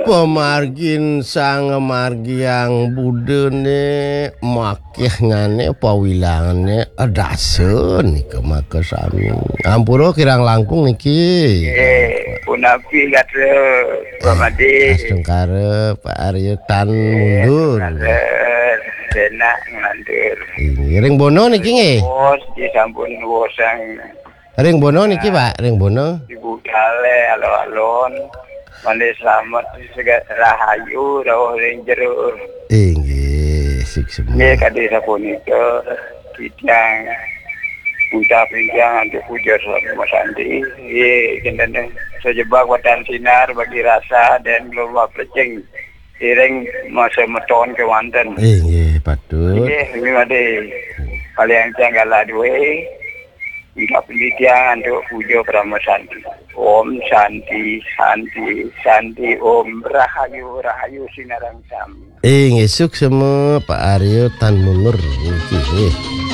Pemargin sang margiang budene makih ngane pawilangane adasen nika maka sami. Ampura kirang langkung niki. Punapi kata Pamadi. Astung karep Pak Aryo tan mundur. Enak ngandur. Ring bono niki nggih. Bos disampun wosang. Ring bono niki Pak, ring bono. Ibu kale alon-alon. Mane selamat rahayu rawuh ring jero. Nggih, sik semua. Nggih kadhe sapunika kidang ucap yang untuk puja sama Sandi. Nggih sejebak watan sinar bagi rasa dan gelombang percing. Iring masa meton ke Wanten. Nggih, patut. Nggih, ini ade paling canggala duwe. Hingga pendidikan untuk puja Brahma Santi. Om Santi, Santi, Santi, Om Rahayu, Rahayu Sinarang Sami. Nggih, suk semua Pak Aryo tan mundur niki.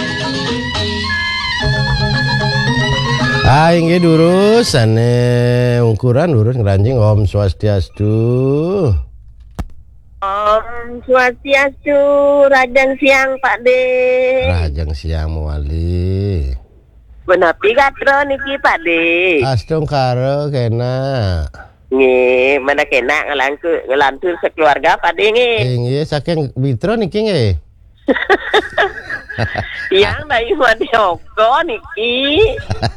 Nggih durus ane ukuran durus ngranjing Om Swastiastu. Om Swastiastu, rajang siang Pak De. Rajang siang Mawali. Menapi katro niki Pak De. Astung karo kena. Nggih, mana kena ngelantur sekeluarga Pak De nggih. Nggih, saking Mitro niki nggih. Yang dari Madioko niki.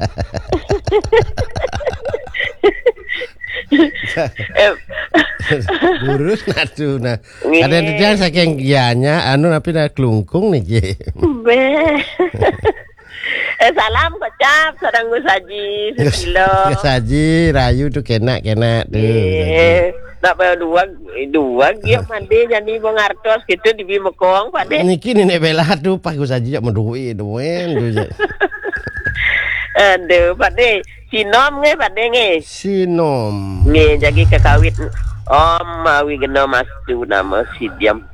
Burus natu nah. Kadang-kadang saking gianya anu tapi dah klungkung niki. Be. Salam kocap sareng Gus Haji sekilo. Gus Haji rayu tuh kena tuh. Nak bayar dua giap mandi jadi bongartos gitu di Bimekong Pak De. Niki nenek bela tuh Pak Gus Haji jak mendui doen tuh. Aduh Pak De, sinom nge Pak De nge. Sinom. Nge jadi kekawit Om Mawi Geno Mas tu nama si Diam.